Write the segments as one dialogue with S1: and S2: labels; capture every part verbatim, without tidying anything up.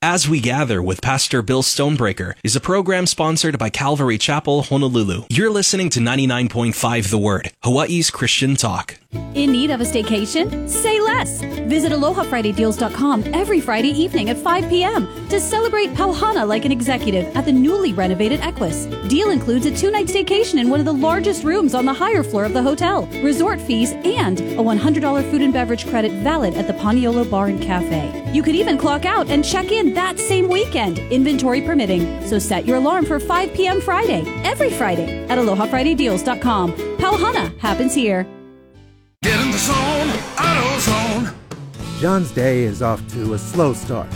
S1: As We Gather with Pastor Bill Stonebreaker is a program sponsored by Calvary Chapel, Honolulu. You're listening to ninety-nine point five The Word, Hawaii's Christian talk.
S2: In need of a staycation? Say less. Visit aloha friday deals dot com every Friday evening at five p.m. to celebrate Pauhana like an executive at the newly renovated Equus. Deal includes a two-night staycation in one of the largest rooms on the higher floor of the hotel, resort fees, and a one hundred dollars food and beverage credit valid at the Paniolo Bar and Cafe. You could even clock out and check in that same weekend, inventory permitting. So set your alarm for five p.m. Friday, every Friday at aloha friday deals dot com. Pauhana happens here.
S3: Get in the zone, AutoZone.
S4: John's day is off to a slow start.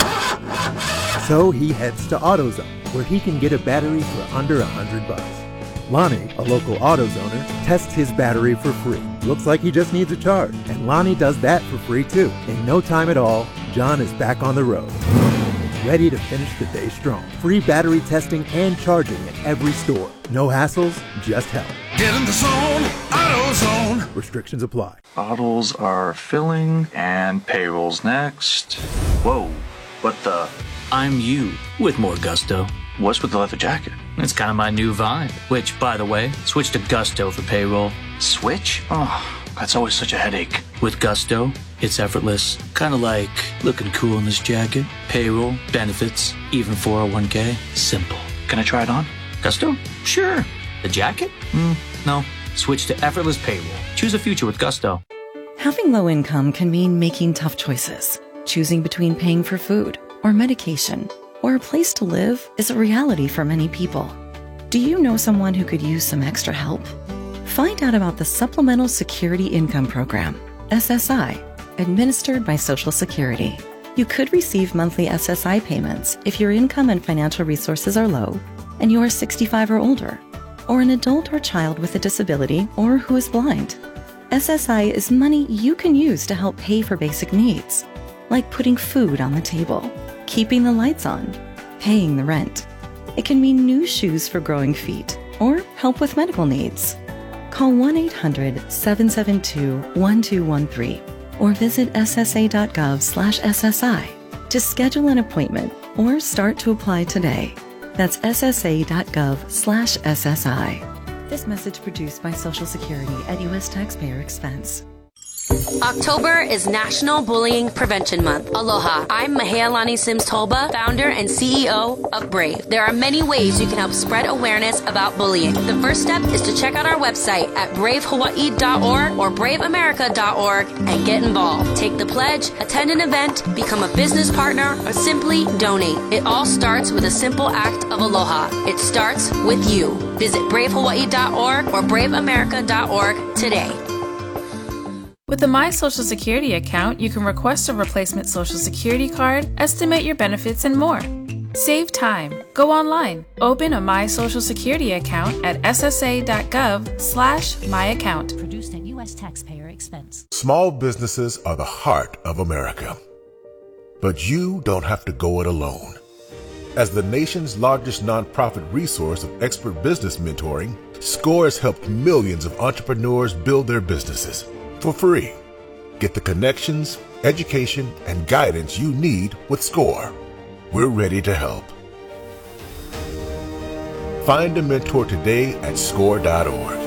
S4: So he heads to AutoZone, where he can get a battery for under a hundred bucks. Lonnie, a local AutoZoner, tests his battery for free. Looks like he just needs a charge, and Lonnie does that for free too. In no time at all, John is back on the road, ready to finish the day strong. Free battery testing and charging at every store. No hassles, just help.
S3: Get in the zone, AutoZone.
S4: Restrictions apply.
S5: Bottles are filling and payroll's next. Whoa, what the?
S6: I'm you with more gusto.
S5: What's with the leather jacket?
S6: It's kind of my new vibe. Which, by the way, switch to Gusto for payroll.
S5: Switch? Oh, that's always such a headache.
S6: With Gusto, it's effortless. Kind of like looking cool in this jacket. Payroll, benefits, even four oh one k. Simple.
S5: Can I try it on?
S6: Gusto? Sure. The jacket? Mm, no. Switch to effortless payroll. Choose a future with Gusto.
S7: Having low income can mean making tough choices. Choosing between paying for food or medication or a place to live is a reality for many people. Do you know someone who could use some extra help? Find out about the Supplemental Security Income Program, S S I, administered by Social Security. You could receive monthly S S I payments if your income and financial resources are low and you are sixty-five or older, or an adult or child with a disability or who is blind. S S I is money you can use to help pay for basic needs, like putting food on the table, keeping the lights on, paying the rent. It can mean new shoes for growing feet or help with medical needs. Call one eight hundred seven seven two one two one three or visit ssa.gov slash SSI to schedule an appointment or start to apply today. That's ssa.gov slash SSI. This message produced by Social Security at U S taxpayer expense.
S8: October is National Bullying Prevention Month. Aloha, I'm Mahealani Sims Tolba, founder and C E O of Brave. There are many ways you can help spread awareness about bullying. The first step is to check out our website at brave hawaii dot org or brave america dot org and get involved. Take the pledge, attend an event, become a business partner, or simply donate. It all starts with a simple act of aloha. It starts with you. Visit brave hawaii dot org or brave america dot org today.
S9: With the My Social Security account, you can request a replacement Social Security card, estimate your benefits, and more. Save time. Go online. Open a My Social Security account at ssa.gov slash my account.
S10: Produced at U S taxpayer expense.
S11: Small businesses are the heart of America. But you don't have to go it alone. As the nation's largest nonprofit resource of expert business mentoring, SCORE has helped millions of entrepreneurs build their businesses for free. Get the connections, education, and guidance you need with SCORE. We're ready to help. Find a mentor today at score dot org.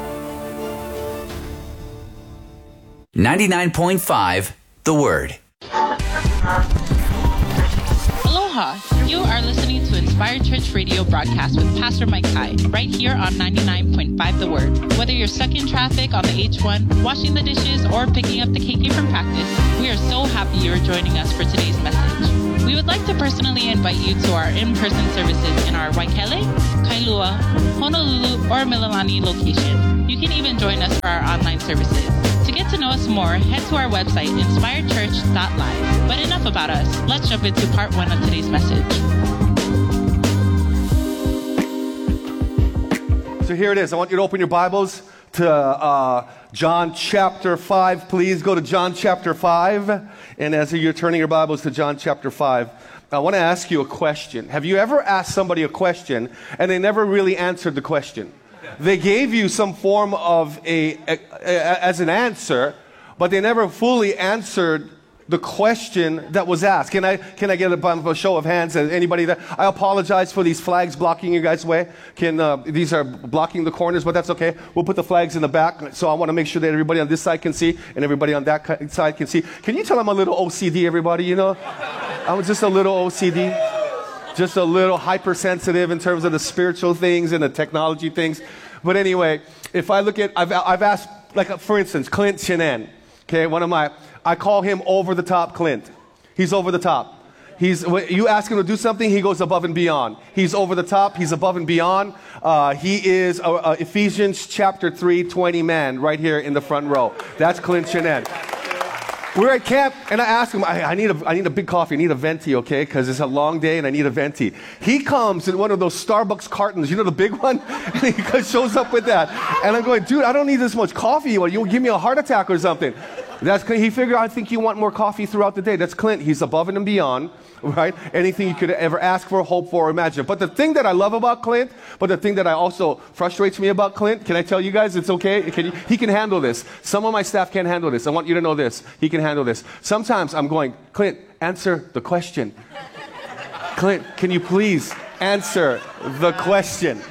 S12: ninety-nine point five The Word.
S13: Aloha! You are listening to Inspired Church Radio broadcast with Pastor Mike Kai, right here on ninety-nine point five The Word. Whether you're stuck in traffic on the H one, washing the dishes, or picking up the K K from practice, we are so happy you're joining us for today's message. We would like to personally invite you to our in-person services in our Waikele, Kailua, Honolulu, or Mililani location. You can even join us for our online services. To get to know us more, head to our website, inspired church dot live. But enough about us. Let's jump into part one of today's message.
S14: So here it is. I want you to open your Bibles to uh, John chapter five. Please go to John chapter five. And as you're turning your Bibles to John chapter five, I want to ask you a question. Have you ever asked somebody a question and they never really answered the question? They gave you some form of a, a, a as an answer, but they never fully answered the question that was asked. Can I can I get a, a show of hands? Anybody that I apologize for these flags blocking you guys' way. Can uh, these are blocking the corners, but that's okay. We'll put the flags in the back. So I want to make sure that everybody on this side can see and everybody on that side can see. Can you tell I'm a little O C D, everybody? You know, I was just a little O C D, just a little hypersensitive in terms of the spiritual things and the technology things. But anyway, if I look at, I've I've asked, like for instance, Clint Chenan. Okay, one of my. I call him over the top Clint. He's over the top. He's, you ask him to do something, he goes above and beyond. He's over the top, he's above and beyond. Uh, he is a, a Ephesians chapter three twenty man right here in the front row. That's Clint Chenan. We're at camp, and I ask him, I, I, need, a, I need a big coffee, I need a venti, okay, because it's a long day and I need a venti. He comes in one of those Starbucks cartons, you know the big one? And he shows up with that. And I'm going, dude, I don't need this much coffee, you'll give me a heart attack or something. That's Clint. He figured, I think you want more coffee throughout the day. That's Clint. He's above and beyond, right? Anything you could ever ask for, hope for, or imagine. But the thing that I love about Clint, but the thing that I also frustrates me about Clint, can I tell you guys it's okay? Can you, he can handle this. Some of my staff can't handle this. I want you to know this. He can handle this. Sometimes I'm going, Clint, answer the question. Clint, can you please answer the question?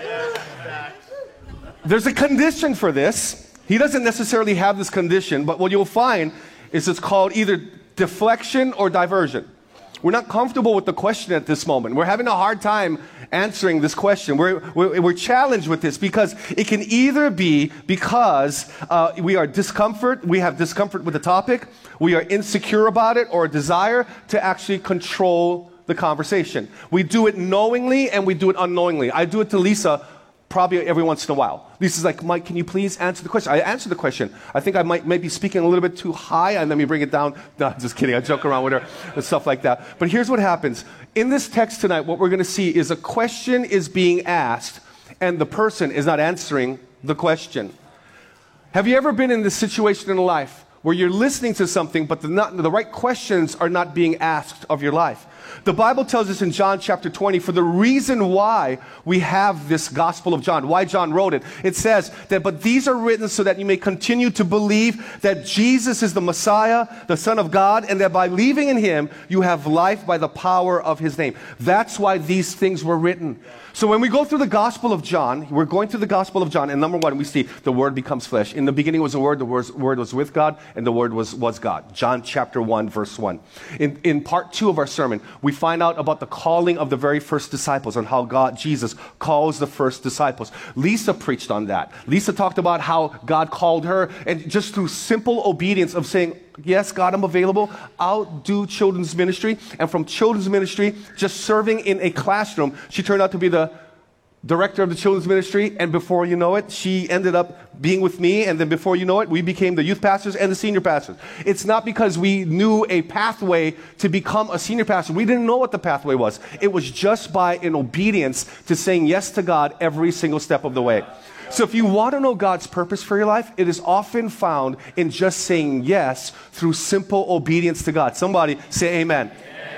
S14: There's a condition for this. He doesn't necessarily have this condition, but what you'll find is it's called either deflection or diversion. We're not comfortable with the question at this moment. We're having a hard time answering this question. We're, we're, we're challenged with this because it can either be because uh, we are discomfort, we have discomfort with the topic, we are insecure about it, or a desire to actually control the conversation. We do it knowingly and we do it unknowingly. I do it to Lisa probably every once in a while. Lisa's like, Mike, can you please answer the question? I answer the question. I think I might maybe be speaking a little bit too high, and let me bring it down. No, just kidding. I joke around with her and stuff like that. But here's what happens. In this text tonight, what we're going to see is a question is being asked, and the person is not answering the question. Have you ever been in this situation in life where you're listening to something, but the, not, the right questions are not being asked of your life? The Bible tells us in John chapter twenty, for the reason why we have this Gospel of John, why John wrote it, it says that, but these are written so that you may continue to believe that Jesus is the Messiah, the Son of God, and that by believing in Him, you have life by the power of His name. That's why these things were written. So when we go through the Gospel of John, we're going through the Gospel of John, and number one, we see the Word becomes flesh. In the beginning was the Word, the Word was with God, and the Word was, was God. John chapter one, verse one. In, in part two of our sermon, we find out about the calling of the very first disciples and how God, Jesus, calls the first disciples. Lisa preached on that. Lisa talked about how God called her, and just through simple obedience of saying, yes, God, I'm available. I'll do children's ministry. And from children's ministry, just serving in a classroom, she turned out to be the director of the children's ministry. And before you know it, she ended up being with me. And then before you know it, we became the youth pastors and the senior pastors. It's not because we knew a pathway to become a senior pastor. We didn't know what the pathway was. It was just by an obedience to saying yes to God every single step of the way. So if you want to know God's purpose for your life, it is often found in just saying yes through simple obedience to God. Somebody say amen.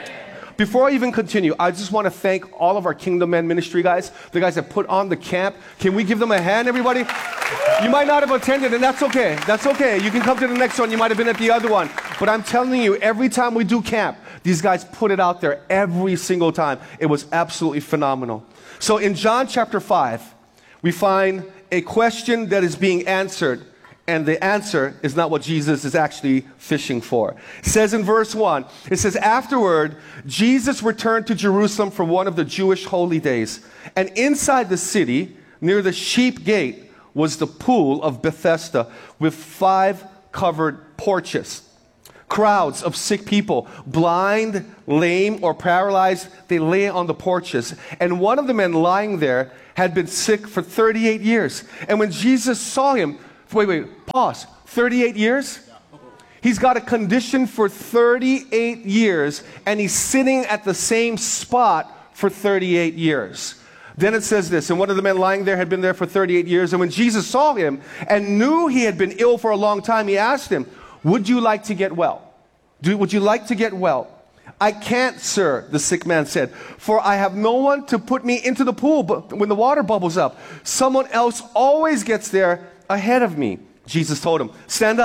S14: Before I even continue, I just want to thank all of our Kingdom Men ministry guys, the guys that put on the camp. Can we give them a hand, everybody? You might not have attended, and that's okay. That's okay. You can come to the next one. You might have been at the other one. But I'm telling you, every time we do camp, these guys put it out there every single time. It was absolutely phenomenal. So in John chapter five, we find a question that is being answered, and the answer is not what Jesus is actually fishing for. It says in verse one, it says, afterward, Jesus returned to Jerusalem for one of the Jewish holy days. And inside the city, near the sheep gate, was the pool of Bethesda with five covered porches. Crowds of sick people, blind, lame, or paralyzed, they lay on the porches. And one of the men lying there had been sick for thirty-eight years. And when Jesus saw him, wait, wait, pause, thirty-eight years? He's got a condition for thirty-eight years, and he's sitting at the same spot for thirty-eight years. Then it says this, and one of the men lying there had been there for thirty-eight years. And when Jesus saw him and knew he had been ill for a long time, he asked him, would you like to get well? Do, would you like to get well? I can't, sir, the sick man said, for I have no one to put me into the pool but when the water bubbles up. Someone else always gets there ahead of me. Jesus told him, stand up,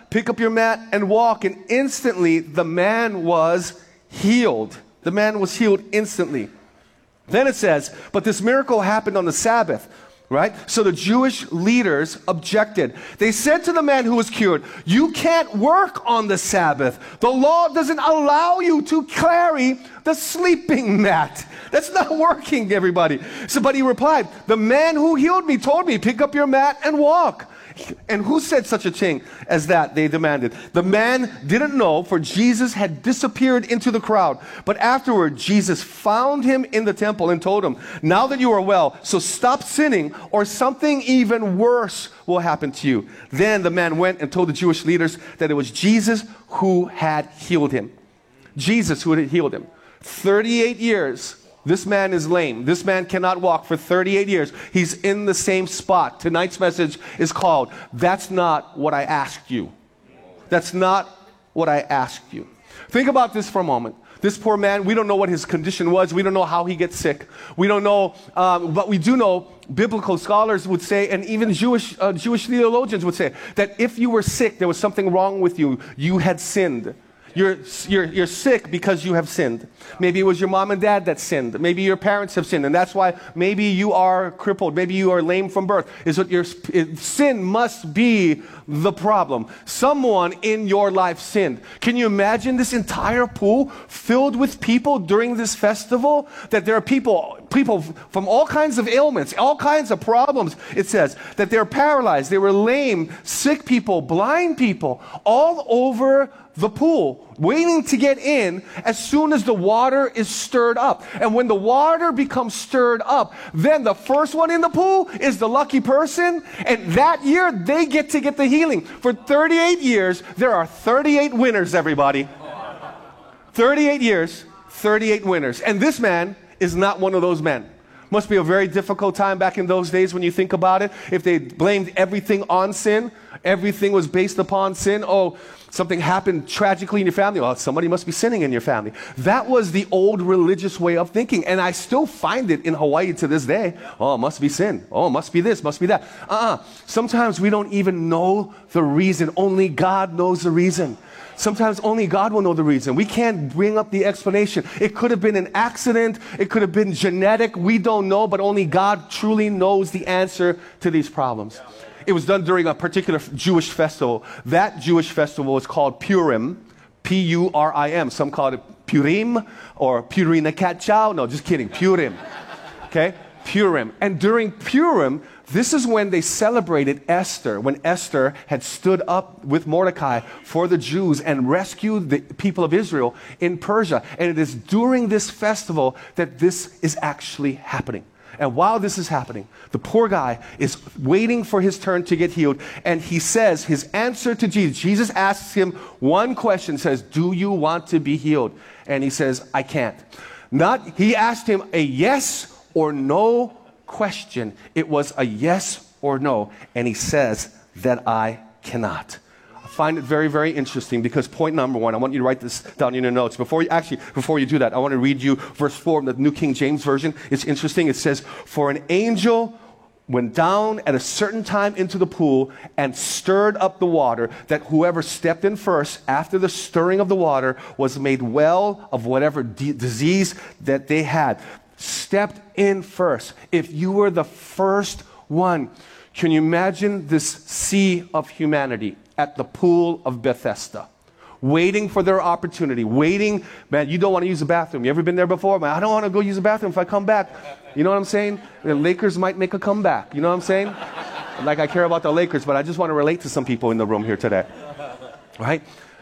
S14: pick up your mat and walk. And instantly the man was healed. The man was healed instantly. Then it says, but this miracle happened on the Sabbath, right? So the Jewish leaders objected. They said to the man who was cured, you can't work on the Sabbath. The law doesn't allow you to carry the sleeping mat. That's not working, everybody. So, but he replied, the man who healed me told me, pick up your mat and walk. And who said such a thing as that, they demanded. The man didn't know, for Jesus had disappeared into the crowd. But afterward, Jesus found him in the temple and told him, now that you are well, so stop sinning, or something even worse will happen to you. Then the man went and told the Jewish leaders that it was Jesus who had healed him. Jesus who had healed him. thirty-eight years. This man is lame. This man cannot walk for thirty-eight years. He's in the same spot. Tonight's message is called, That's Not What I Asked You. That's not what I asked you. Think about this for a moment. This poor man, we don't know what his condition was. We don't know how he gets sick. We don't know, um, but we do know, biblical scholars would say, and even Jewish, uh, Jewish theologians would say, that if you were sick, there was something wrong with you. You had sinned. You're, you're, you're sick because you have sinned. Maybe it was your mom and dad that sinned. Maybe your parents have sinned, and that's why maybe you are crippled. Maybe you are lame from birth. Is what your it, sin must be the problem. Someone in your life sinned. Can you imagine this entire pool filled with people during this festival? That there are people, people from all kinds of ailments, all kinds of problems. It says that they're paralyzed, they were lame, sick people, blind people, all over the pool, waiting to get in as soon as the water is stirred up. And when the water becomes stirred up, then the first one in the pool is the lucky person, and that year they get to get the healing. For thirty-eight years, there are thirty-eight winners, everybody. thirty-eight years, thirty-eight winners. And this man is not one of those men. Must be a very difficult time back in those days when you think about it. If they blamed everything on sin, everything was based upon sin. Oh, something happened tragically in your family. Oh, somebody must be sinning in your family. That was the old religious way of thinking. And I still find it in Hawaii to this day. Oh, it must be sin. Oh, it must be this, must be that. Uh-uh. Sometimes we don't even know the reason. Only God knows the reason. Sometimes only God will know the reason. We can't bring up the explanation. It could have been an accident. It could have been genetic. We don't know, but only God truly knows the answer to these problems. It was done during a particular Jewish festival. That Jewish festival is called Purim, P U R I M. Some call it Purim or Purinakachao. No, just kidding, Purim. Okay, Purim. And during Purim, this is when they celebrated Esther, when Esther had stood up with Mordecai for the Jews and rescued the people of Israel in Persia. And it is during this festival that this is actually happening. And while this is happening, the poor guy is waiting for his turn to get healed. And he says his answer to Jesus, Jesus asks him one question, says, do you want to be healed? And he says, I can't. Not, he asked him a yes or no question. It was a yes or no. And he says that I cannot. I find it very, very interesting because point number one, I want you to write this down in your notes. Before you, actually, before you do that, I want to read you verse four in the New King James Version. It's interesting. It says, for an angel went down at a certain time into the pool and stirred up the water, that whoever stepped in first after the stirring of the water was made well of whatever d- disease that they had. Stepped in first. If you were the first one, can you imagine this sea of humanity at the pool of Bethesda, waiting for their opportunity, waiting? Man, you don't want to use the bathroom. You ever been there before? Man, I don't want to go use the bathroom if I come back. You know what I'm saying? The Lakers might make a comeback. You know what I'm saying? Like I care about the Lakers, but I just want to relate to some people in the room here today. Right?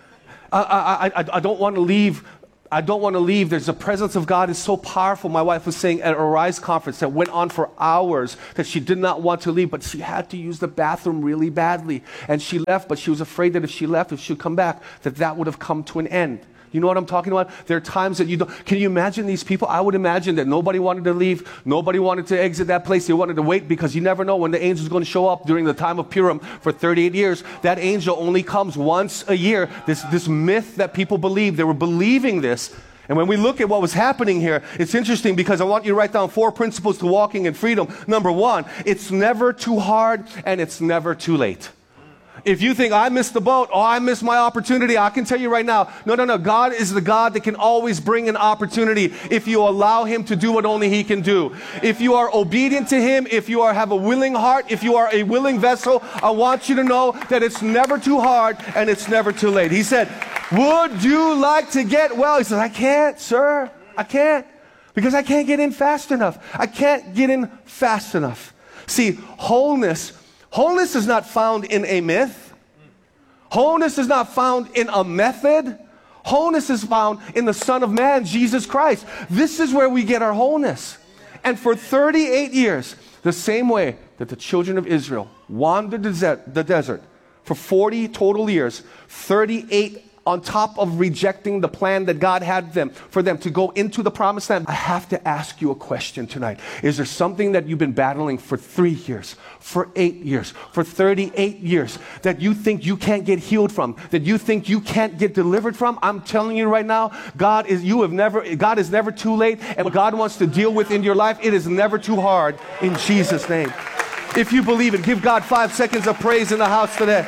S14: I, I, I, I don't want to leave. I don't want to leave. There's the presence of God is so powerful. My wife was saying at a Rise conference that went on for hours that she did not want to leave, but she had to use the bathroom really badly. And she left, but she was afraid that if she left, if she'd come back, that that would have come to an end. You know what I'm talking about? There are times that you don't. Can you imagine these people? I would imagine that nobody wanted to leave. Nobody wanted to exit that place. They wanted to wait because you never know when the angel is going to show up during the time of Purim for thirty-eight years. That angel only comes once a year. This, this myth that people believe, they were believing this. And when we look at what was happening here, it's interesting because I want you to write down four principles to walking in freedom. Number one, it's never too hard and it's never too late. If you think I missed the boat, oh, I missed my opportunity, I can tell you right now, no, no, no. God is the God that can always bring an opportunity if you allow him to do what only he can do. If you are obedient to him, if you are have a willing heart, if you are a willing vessel, I want you to know that it's never too hard and it's never too late. He said, would you like to get well? He said, I can't, sir. I can't. Because I can't get in fast enough. I can't get in fast enough. See, wholeness Wholeness is not found in a myth. Wholeness is not found in a method. Wholeness is found in the Son of Man, Jesus Christ. This is where we get our wholeness. And for thirty-eight years, the same way that the children of Israel wandered the desert for forty total years, thirty-eight on top of rejecting the plan that God had them for them to go into the promised land. I have to ask you a question tonight. Is there something that you've been battling for three years, for eight years, for thirty-eight years that you think you can't get healed from, that you think you can't get delivered from? I'm telling you right now, God is you have never God is never too late, and what God wants to deal with in your life, it is never too hard in Jesus' name. If you believe it, give God five seconds of praise in the house today.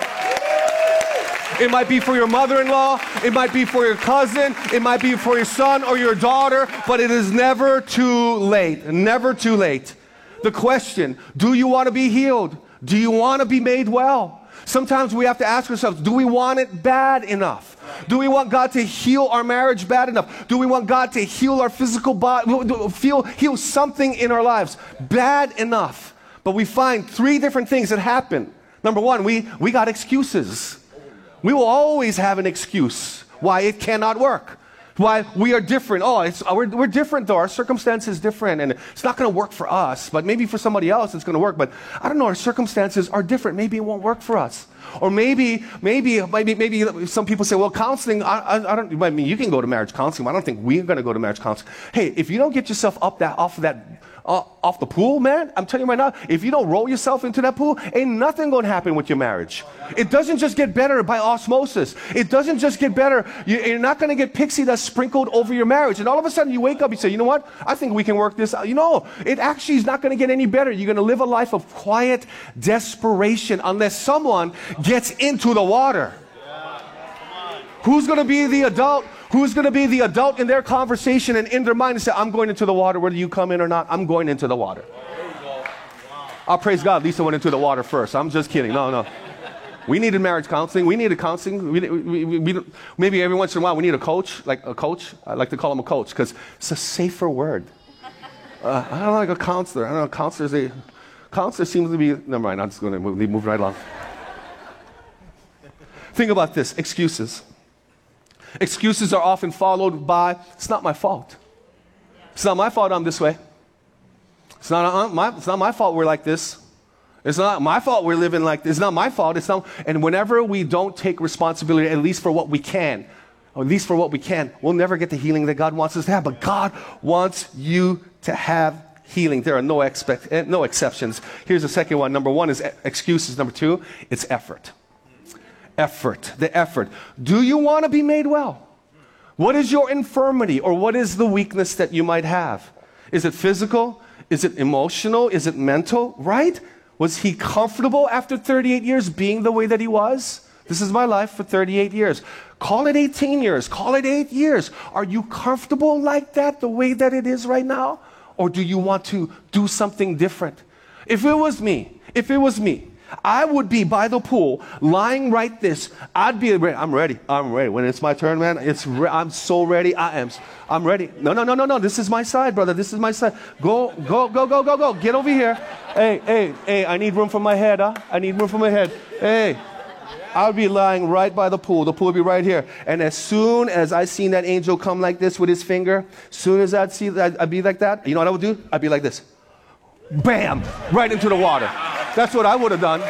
S14: It might be for your mother-in-law, it might be for your cousin, it might be for your son or your daughter, but it is never too late, never too late. The question, do you want to be healed? Do you want to be made well? Sometimes we have to ask ourselves, do we want it bad enough? Do we want God to heal our marriage bad enough? Do we want God to heal our physical body, feel, heal something in our lives bad enough? But we find three different things that happen. Number one, we, we got excuses. We will always have an excuse why it cannot work, why we are different. Oh, it's, we're, we're different though. Our circumstance is different and it's not going to work for us, but maybe for somebody else it's going to work. But I don't know, our circumstances are different. Maybe it won't work for us. Or maybe, maybe, maybe, maybe some people say, well, counseling, I, I, I don't, I mean, you can go to marriage counseling, but I don't think we're going to go to marriage counseling. Hey, if you don't get yourself up that, off of that, Uh, off the pool, man, I'm telling you right now, if you don't roll yourself into that pool, ain't nothing going to happen with your marriage. It doesn't just get better by osmosis. It doesn't just get better. You, you're not going to get pixie dust sprinkled over your marriage. And all of a sudden you wake up, you say, you know what? I think we can work this out. You know, it actually is not going to get any better. You're going to live a life of quiet desperation unless someone gets into the water. Who's going to be the adult? Who's going to be the adult in their conversation and in their mind and say, I'm going into the water, whether you come in or not, I'm going into the water. I'll praise God, Lisa went into the water first. I'm just kidding. No, no. We needed marriage counseling. We needed counseling. We, we, we, we, maybe every once in a while we need a coach, like a coach. I like to call him a coach because it's a safer word. Uh, I don't like a counselor. I don't know, counselors, a counselor seems to be, never mind, I'm just going to move, move right along. Think about this, excuses. Excuses are often followed by, it's not my fault. It's not my fault I'm this way. It's not, uh, my, it's not my fault we're like this. It's not my fault we're living like this. It's not my fault. It's not, and whenever we don't take responsibility, at least for what we can, or at least for what we can, we'll never get the healing that God wants us to have. But God wants you to have healing. There are no, expect, no exceptions. Here's the second one. Number one is excuses. Number two, it's effort. Effort, the effort. Do you want to be made well? What is your infirmity or what is the weakness that you might have? Is it physical? Is it emotional? Is it mental? Right? Was he comfortable after thirty-eight years being the way that he was? This is my life for thirty-eight years. Call it eighteen years. Call it eight years. Are you comfortable like that, the way that it is right now? Or do you want to do something different? If it was me, if it was me, I would be by the pool, lying right this. I'd be ready. I'm ready. I'm ready. When it's my turn, man, it's re- I'm so ready. I am. I'm ready. No, no, no, no, no. This is my side, brother. This is my side. Go, go, go, go, go, go. Get over here. Hey, hey, hey, I need room for my head, huh? I need room for my head. Hey, I'll be lying right by the pool. The pool will be right here. And as soon as I seen that angel come like this with his finger, as soon as I'd see that, I'd be like that. You know what I would do? I'd be like this. Bam! Right into the water. That's what I would have done.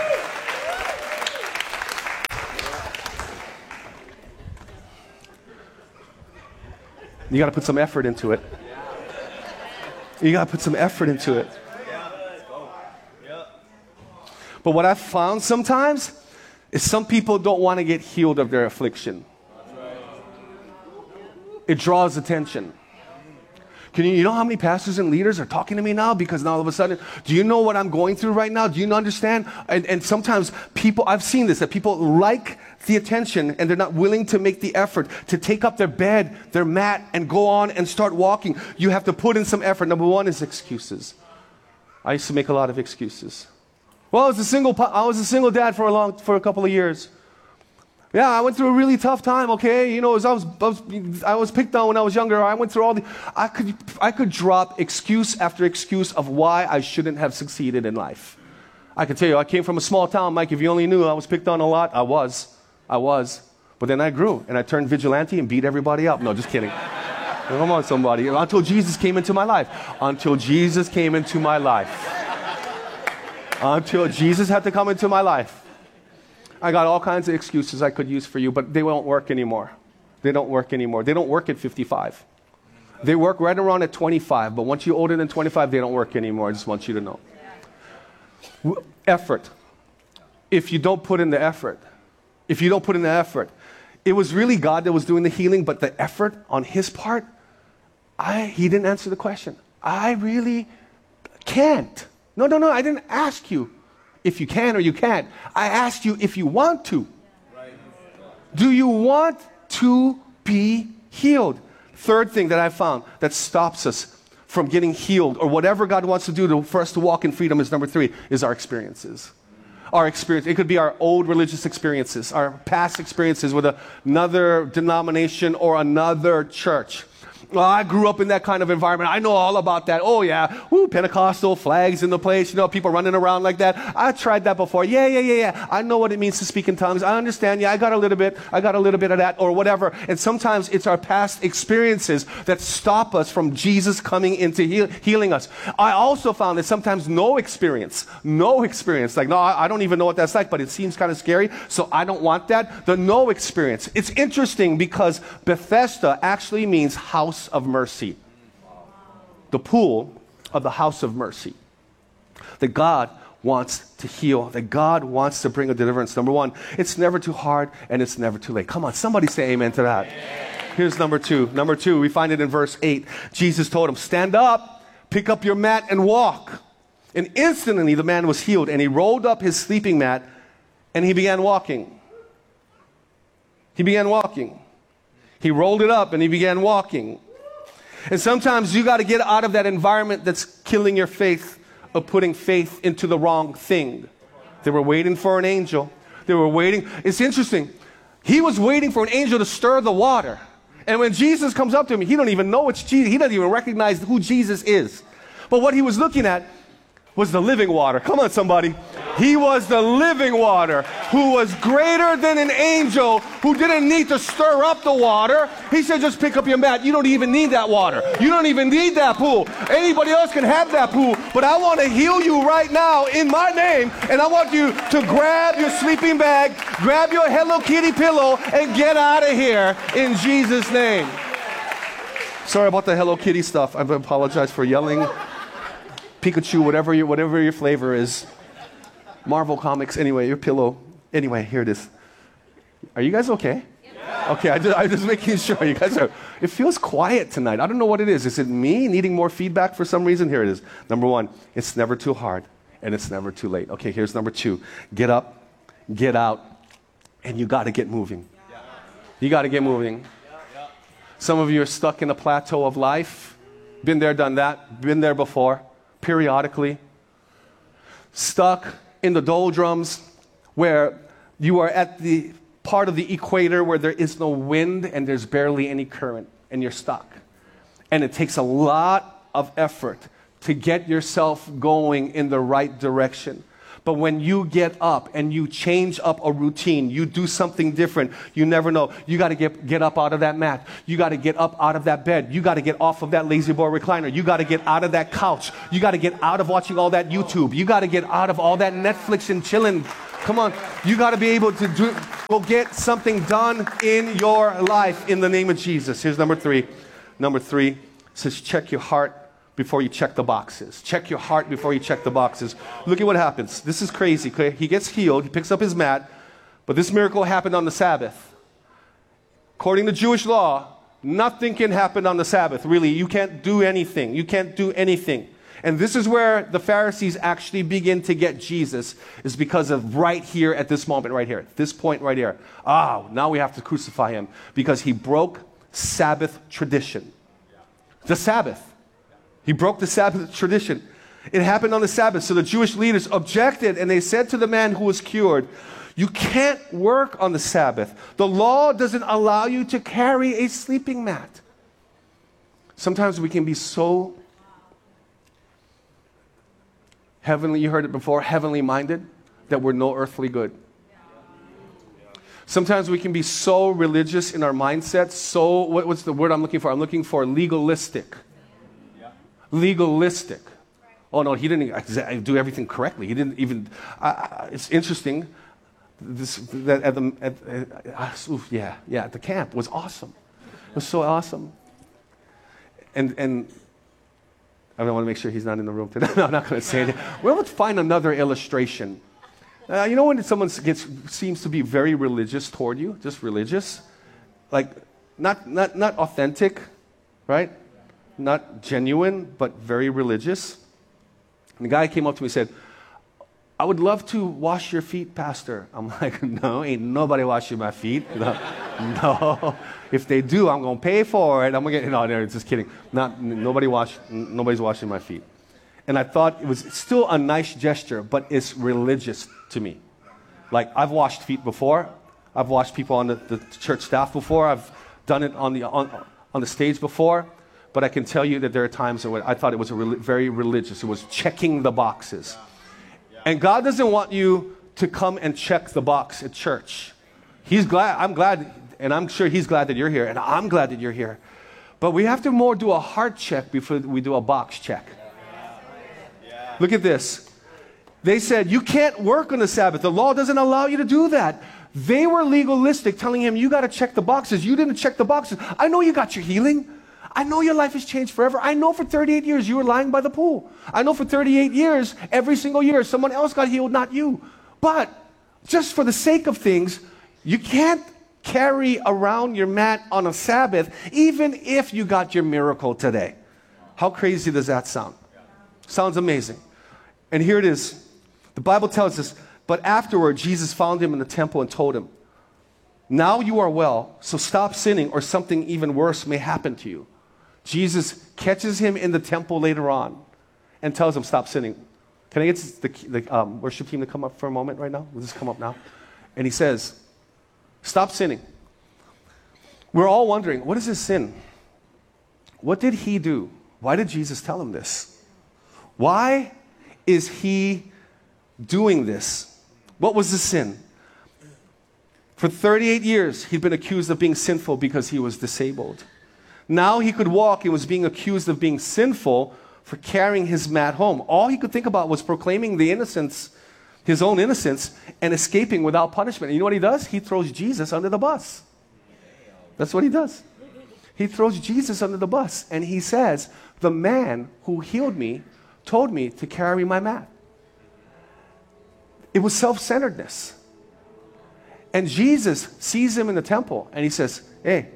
S14: You got to put some effort into it. You got to put some effort into it. But what I've found sometimes is some people don't want to get healed of their affliction. It draws attention. Can you, you know how many pastors and leaders are talking to me now? Because now all of a sudden, do you know what I'm going through right now? Do you understand? And, and sometimes people, I've seen this, that people like the attention and they're not willing to make the effort to take up their bed, their mat, and go on and start walking. You have to put in some effort. Number one is excuses. I used to make a lot of excuses. Well, I was a single, I was a single dad for a long, for a couple of years. Yeah, I went through a really tough time, okay? You know, as I was, I was, I was picked on when I was younger. I went through all the, I could, I could drop excuse after excuse of why I shouldn't have succeeded in life. I can tell you, I came from a small town, Mike. If you only knew I was picked on a lot, I was. I was. But then I grew, and I turned vigilante and beat everybody up. No, just kidding. Come on, somebody. Until Jesus came into my life. Until Jesus came into my life. Until Jesus had to come into my life. I got all kinds of excuses I could use for you, but they won't work anymore. They don't work anymore. They don't work at fifty-five. They work right around at twenty-five, but once you're older than twenty-five, they don't work anymore. I just want you to know. Effort. If you don't put in the effort, if you don't put in the effort, it was really God that was doing the healing, but the effort on his part, I, he didn't answer the question. I really can't. No, no, no, I didn't ask you if you can or you can't. I asked you if you want to. Do you want to be healed? Third thing that I found that stops us from getting healed or whatever God wants to do to, for us to walk in freedom is number three, is our experiences. Our experience. It could be our old religious experiences, our past experiences with another denomination or another church. Well, I grew up in that kind of environment. I know all about that. Oh, yeah. Woo, Pentecostal flags in the place. You know, people running around like that. I tried that before. Yeah, yeah, yeah, yeah. I know what it means to speak in tongues. I understand. Yeah, I got a little bit. I got a little bit of that or whatever. And sometimes it's our past experiences that stop us from Jesus coming into heal, healing us. I also found that sometimes no experience, no experience. Like, no, I, I don't even know what that's like, but it seems kind of scary, so I don't want that. The no experience. It's interesting because Bethesda actually means house of mercy. The pool of the house of mercy. That God wants to heal. That God wants to bring a deliverance. Number one, it's never too hard and it's never too late. Come on, somebody say amen to that. Here's number two. Number two, we find it in verse eight. Jesus told him, stand up, pick up your mat and walk. And instantly the man was healed and he rolled up his sleeping mat and he began walking. He began walking. He rolled it up and he began walking. And sometimes you got to get out of that environment that's killing your faith of putting faith into the wrong thing. They were waiting for an angel. They were waiting. It's interesting. He was waiting for an angel to stir the water. And when Jesus comes up to him, he don't even know it's Jesus. He doesn't even recognize who Jesus is. But what he was looking at was the living water. Come on, somebody. He was the living water who was greater than an angel who didn't need to stir up the water. He said, just pick up your mat. You don't even need that water. You don't even need that pool. Anybody else can have that pool. But I want to heal you right now in my name. And I want you to grab your sleeping bag, grab your Hello Kitty pillow, and get out of here in Jesus' name. Sorry about the Hello Kitty stuff. I apologize for yelling. Pikachu, whatever your, whatever your flavor is. Marvel Comics, anyway, your pillow. Anyway, here it is. Are you guys okay? Yeah. Okay, I just, I'm just making sure you guys are. It feels quiet tonight. I don't know what it is. Is it me needing more feedback for some reason? Here it is. Number one, it's never too hard and it's never too late. Okay, here's number two. Get up, get out, and you got to get moving. You got to get moving. Some of you are stuck in a plateau of life. Been there, done that. Been there before. Periodically, stuck in the doldrums where you are at the part of the equator where there is no wind and there's barely any current and you're stuck. And it takes a lot of effort to get yourself going in the right direction. But when you get up and you change up a routine, you do something different, you never know. You got to get, get up out of that mat. You got to get up out of that bed. You got to get off of that lazy boy recliner. You got to get out of that couch. You got to get out of watching all that YouTube. You got to get out of all that Netflix and chilling. Come on. You got to be able to do, go get something done in your life in the name of Jesus. Here's number three. Number three says check your heart before you check the boxes. Check your heart before you check the boxes. Look at what happens. This is crazy. Okay? He gets healed. He picks up his mat. But this miracle happened on the Sabbath. According to Jewish law, Nothing can happen on the Sabbath, really. You can't do anything. You can't do anything. And this is where the Pharisees actually begin to get Jesus, is because of right here at this moment right here, this point right here. Ah, now we have to crucify him because he broke Sabbath tradition. The Sabbath. He broke the Sabbath tradition. It happened on the Sabbath. So the Jewish leaders objected, and they said to the man who was cured, you can't work on the Sabbath. The law doesn't allow you to carry a sleeping mat. Sometimes we can be so heavenly, you heard it before, heavenly minded, that we're no earthly good. Sometimes we can be so religious in our mindset, so, what, what's the word I'm looking for? I'm looking for legalistic. Legalistic. Oh no, he didn't do everything correctly. He didn't even, uh, it's interesting, this, that at the, at, uh, oof, yeah, yeah, at the camp was awesome. It was so awesome. And, and I want to make sure he's not in the room today. No, I'm not going to say it. Well, let's find another illustration. Uh, you know when someone gets, seems to be very religious toward you, just religious, like not, not, not authentic, right? Not genuine, but very religious. And the guy came up to me and said, I would love to wash your feet, Pastor. I'm like, no, ain't nobody washing my feet. No, no. If they do, I'm going to pay for it. I'm going to get, no, no, just kidding. Not, nobody wash, nobody's washing my feet. And I thought it was still a nice gesture, but it's religious to me. Like, I've washed feet before. I've washed people on the, the church staff before. I've done it on the, on, on the stage before. But I can tell you that there are times when I thought it was a re- very religious. It was checking the boxes. And God doesn't want you to come and check the box at church. He's glad, I'm glad, and I'm sure He's glad that you're here, and I'm glad that you're here. But we have to more do a heart check before we do a box check. Look at this. They said, you can't work on the Sabbath. The law doesn't allow you to do that. They were legalistic, telling him, you got to check the boxes. You didn't check the boxes. I know you got your healing. I know your life has changed forever. I know for thirty-eight years you were lying by the pool. I know for thirty-eight years, every single year, someone else got healed, not you. But just for the sake of things, you can't carry around your mat on a Sabbath, even if you got your miracle today. How crazy does that sound? Sounds amazing. And here it is. The Bible tells us, but afterward, Jesus found him in the temple and told him, now you are well, so stop sinning or something even worse may happen to you. Jesus catches him in the temple later on and tells him, stop sinning. Can I get the, the um, worship team to come up for a moment right now? We'll just come up now. And he says, stop sinning. We're all wondering, what is his sin? What did he do? Why did Jesus tell him this? Why is he doing this? What was the sin? For thirty-eight years, he'd been accused of being sinful because he was disabled. Now he could walk and was being accused of being sinful for carrying his mat home. All he could think about was proclaiming the innocence, his own innocence, and escaping without punishment. And you know what he does? He throws Jesus under the bus. That's what he does. He throws Jesus under the bus, and he says, the man who healed me told me to carry my mat. It was self-centeredness. And Jesus sees him in the temple, and he says, hey,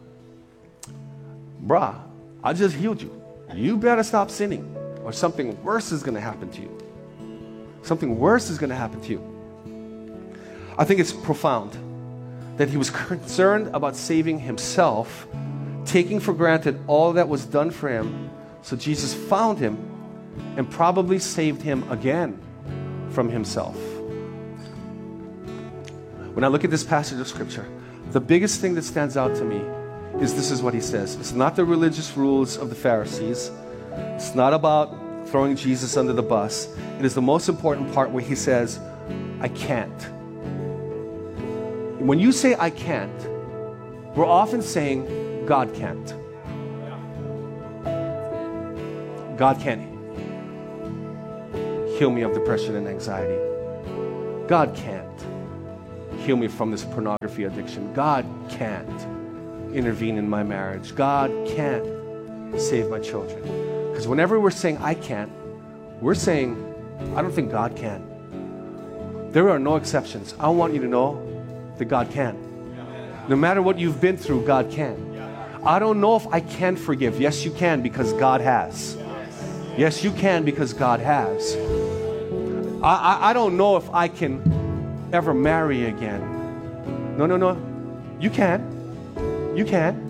S14: brah, I just healed you. You better stop sinning, or something worse is going to happen to you. Something worse is going to happen to you. I think it's profound that he was concerned about saving himself, taking for granted all that was done for him. So Jesus found him and probably saved him again from himself. When I look at this passage of Scripture, the biggest thing that stands out to me is this is what he says. It's not the religious rules of the Pharisees. It's not about throwing Jesus under the bus. It is the most important part where he says, I can't. When you say I can't, we're often saying God can't. God can't heal me of depression and anxiety. God can't heal me from this pornography addiction. God can't intervene in my marriage. God can't save my children. Because whenever we're saying I can't, we're saying I don't think God can. There are no exceptions. I want you to know that God can. No matter what you've been through, God can. I don't know if I can forgive. Yes, you can, because God has. Yes, you can, because God has. I, I, I don't know if I can ever marry again. No, no, no. You can. You can.